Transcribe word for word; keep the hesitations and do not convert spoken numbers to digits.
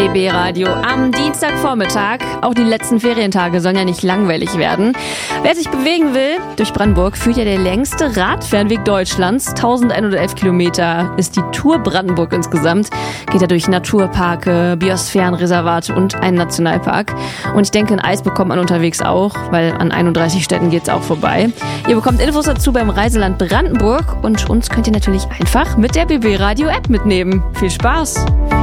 B B Radio am Dienstagvormittag. Auch die letzten Ferientage sollen ja nicht langweilig werden. Wer sich bewegen will, durch Brandenburg führt ja der längste Radfernweg Deutschlands. elfhundertelf Kilometer ist die Tour Brandenburg insgesamt. Geht ja durch Naturparke, Biosphärenreservate und einen Nationalpark. Und ich denke, ein Eis bekommt man unterwegs auch, weil an einunddreißig Städten geht's auch vorbei. Ihr bekommt Infos dazu beim Reiseland Brandenburg und uns könnt ihr natürlich einfach mit der B B Radio App mitnehmen. Viel Spaß!